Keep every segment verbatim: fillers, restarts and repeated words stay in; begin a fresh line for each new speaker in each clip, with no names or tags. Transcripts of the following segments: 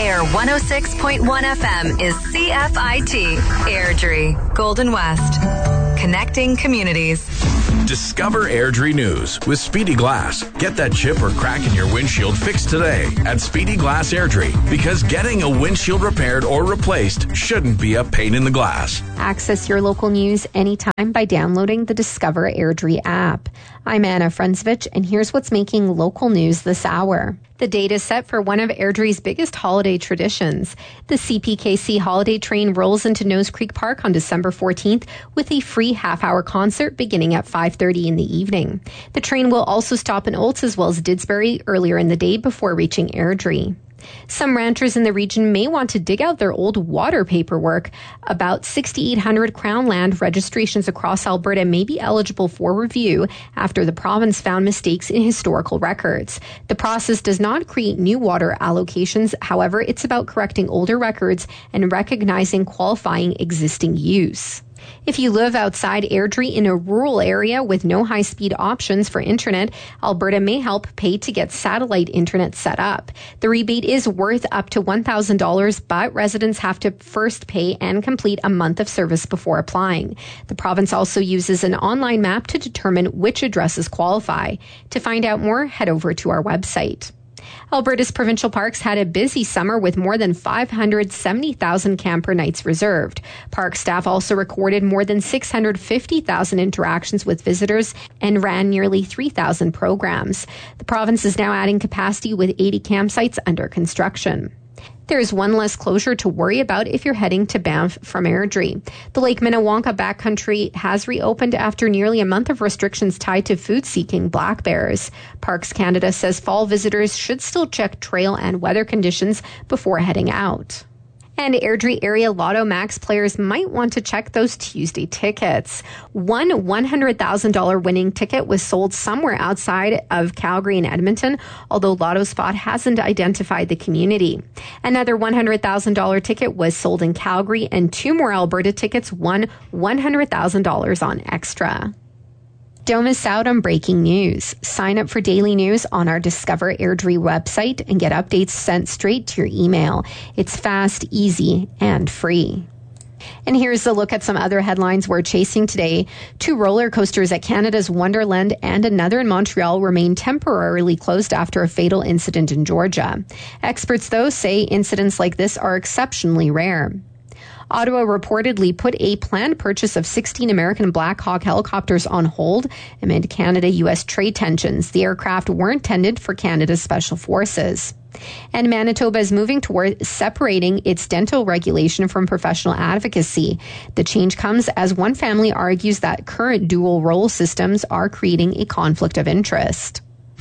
Air one oh six point one F M is C F I T, Airdrie, Golden West. Connecting communities.
Discover Airdrie News with Speedy Glass. Get that chip or crack in your windshield fixed today at Speedy Glass Airdrie, because getting a windshield repaired or replaced shouldn't be a pain in the glass.
Access your local news anytime by downloading the Discover Airdrie app. I'm Anna Frunzvich, and here's what's making local news this hour. The date is set for one of Airdrie's biggest holiday traditions. The C P K C holiday train rolls into Nose Creek Park on December fourteenth with a free half-hour concert beginning at five thirty in the evening. The train will also stop in Olds as well as Didsbury earlier in the day before reaching Airdrie. Some ranchers in the region may want to dig out their old water paperwork. About six thousand eight hundred Crown land registrations across Alberta may be eligible for review after the province found mistakes in historical records. The process does not create new water allocations. However, it's about correcting older records and recognizing qualifying existing use. If you live outside Airdrie in a rural area with no high-speed options for internet, Alberta may help pay to get satellite internet set up. The rebate is worth up to one thousand dollars, but residents have to first pay and complete a month of service before applying. The province also uses an online map to determine which addresses qualify. To find out more, head over to our website. Alberta's provincial parks had a busy summer with more than five hundred seventy thousand camper nights reserved. Park staff also recorded more than six hundred fifty thousand interactions with visitors and ran nearly three thousand programs. The province is now adding capacity with eighty campsites under construction. There is one less closure to worry about if you're heading to Banff from Airdrie. The Lake Minnewanka backcountry has reopened after nearly a month of restrictions tied to food-seeking black bears. Parks Canada says fall visitors should still check trail and weather conditions before heading out. And Airdrie area Lotto Max players might want to check those Tuesday tickets. One one hundred thousand dollars winning ticket was sold somewhere outside of Calgary and Edmonton, although Lotto Spot hasn't identified the community. Another one hundred thousand dollars ticket was sold in Calgary, and two more Alberta tickets won one hundred thousand dollars on Extra. Don't miss out on breaking news. Sign up for daily news on our Discover Airdrie website and get updates sent straight to your email. It's fast, easy, and free. And here's a look at some other headlines we're chasing today. Two roller coasters at Canada's Wonderland and another in Montreal remain temporarily closed after a fatal incident in Georgia. Experts, though, say incidents like this are exceptionally rare. Ottawa reportedly put a planned purchase of sixteen American Black Hawk helicopters on hold amid Canada-U S trade tensions. The aircraft were intended for Canada's special forces. And Manitoba is moving toward separating its dental regulation from professional advocacy. The change comes as one family argues that current dual role systems are creating a conflict of interest.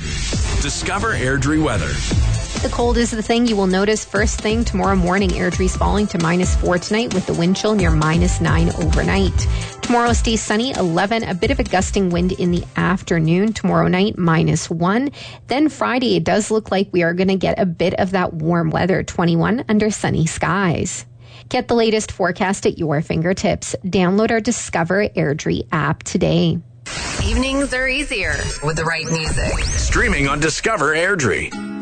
Discover Airdrie weather.
The cold is the thing you will notice first thing tomorrow morning. Airdrie's falling to minus four tonight with the wind chill near minus nine overnight. Tomorrow stays sunny, eleven, a bit of a gusting wind in the afternoon. Tomorrow night, minus one. Then Friday, it does look like we are going to get a bit of that warm weather, twenty-one under sunny skies. Get the latest forecast at your fingertips. Download our Discover Airdrie app today.
Evenings are easier with the right music.
Streaming on Discover Airdrie.